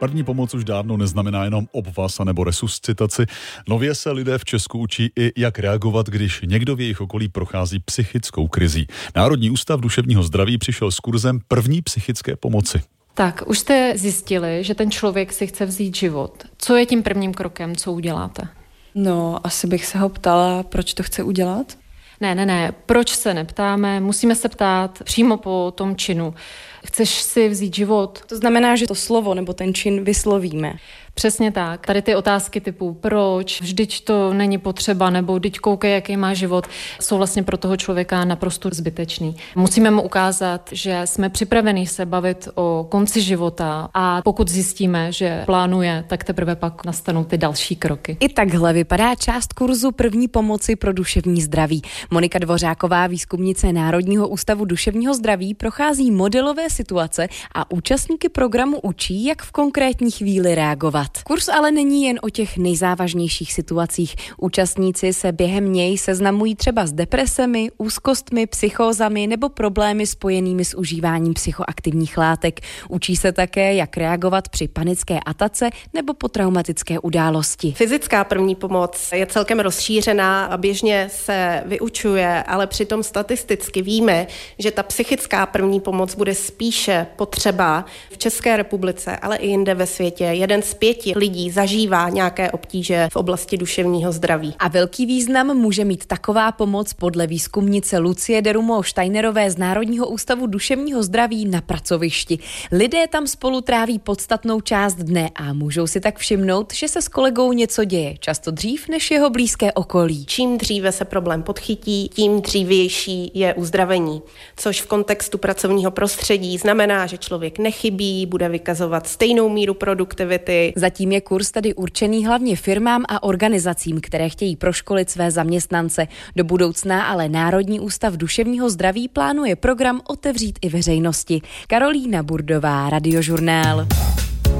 První pomoc už dávno neznamená jenom obvaz nebo resuscitaci. Nově se lidé v Česku učí i jak reagovat, když někdo v jejich okolí prochází psychickou krizí. Národní ústav duševního zdraví přišel s kurzem první psychické pomoci. Tak, už jste zjistili, že ten člověk si chce vzít život. Co je tím prvním krokem, co uděláte? No, asi bych se ho ptala, proč to chce udělat. Ne, proč se neptáme, musíme se ptát přímo po tom činu. Chceš si vzít život? To znamená, že to slovo nebo ten čin vyslovíme. Přesně tak. Tady ty otázky typu proč, vždyť to není potřeba, nebo vždyť koukej, jaký má život, jsou vlastně pro toho člověka naprosto zbytečný. Musíme mu ukázat, že jsme připraveni se bavit o konci života a pokud zjistíme, že plánuje, tak teprve pak nastanou ty další kroky. I takhle vypadá část kurzu první pomoci pro duševní zdraví. Monika Dvořáková, výzkumnice Národního ústavu duševního zdraví, prochází modelové situace a účastníky programu učí, jak v konkrétní chvíli reagovat. Kurz ale není jen o těch nejzávažnějších situacích. Účastníci se během něj seznamují třeba s depresemi, úzkostmi, psychózami nebo problémy spojenými s užíváním psychoaktivních látek. Učí se také, jak reagovat při panické atace nebo po traumatické události. Fyzická první pomoc je celkem rozšířená a běžně se vyučuje, ale přitom statisticky víme, že ta psychická první pomoc bude spíše potřeba v České republice, ale i jinde ve světě. 1 z 5 lidí zažívá nějaké obtíže v oblasti duševního zdraví. A velký význam může mít taková pomoc podle výzkumnice Lucie Derumo-Steinerové z Národního ústavu duševního zdraví na pracovišti. Lidé tam spolu tráví podstatnou část dne a můžou si tak všimnout, že se s kolegou něco děje, často dřív než jeho blízké okolí. Čím dříve se problém podchytí, tím dřívější je uzdravení, což v kontextu pracovního prostředí znamená, že člověk nechybí, bude vykazovat stejnou míru produktivity. Zatím je kurz tedy určený hlavně firmám a organizacím, které chtějí proškolit své zaměstnance. Do budoucna ale Národní ústav duševního zdraví plánuje program otevřít i veřejnosti. Karolína Burdová, Radiožurnál.